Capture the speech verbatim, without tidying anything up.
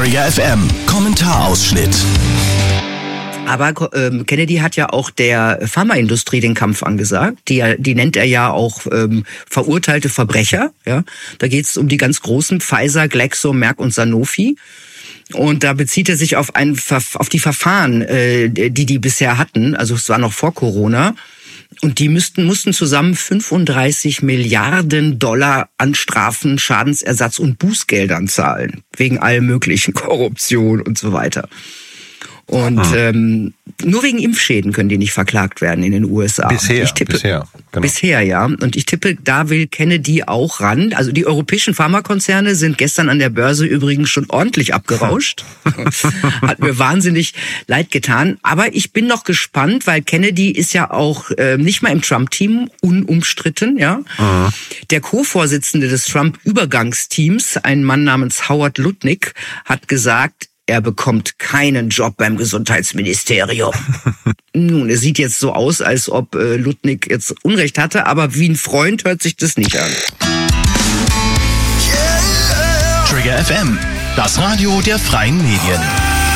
Trigger F M, Kommentarausschnitt. Aber ähm, Kennedy hat ja auch der Pharmaindustrie den Kampf angesagt. Die, die nennt er ja auch ähm, verurteilte Verbrecher. Ja, da geht es um die ganz großen Pfizer, Glaxo, Merck und Sanofi. Und da bezieht er sich auf, ein, auf die Verfahren, äh, die die bisher hatten. Also es war noch vor Corona. Und die müssten, mussten zusammen fünfunddreißig Milliarden Dollar an Strafen, Schadensersatz und Bußgeldern zahlen. Wegen allem möglichen Korruption und so weiter. Und hm. ähm, nur wegen Impfschäden können die nicht verklagt werden in den U S A. Bisher, ich tippe, bisher. Genau. Bisher, ja. Und ich tippe, da will Kennedy auch ran. Also die europäischen Pharmakonzerne sind gestern an der Börse übrigens schon ordentlich abgerauscht. Hat mir wahnsinnig leid getan. Aber ich bin noch gespannt, weil Kennedy ist ja auch äh, nicht mal im Trump-Team unumstritten. Ja. Mhm. Der Co-Vorsitzende des Trump-Übergangsteams, ein Mann namens Howard Lutnick, hat gesagt, er bekommt keinen Job beim Gesundheitsministerium. Nun, es sieht jetzt so aus, als ob äh, Lutnick jetzt Unrecht hatte, aber wie ein Freund hört sich das nicht an. Trigger F M, das Radio der freien Medien.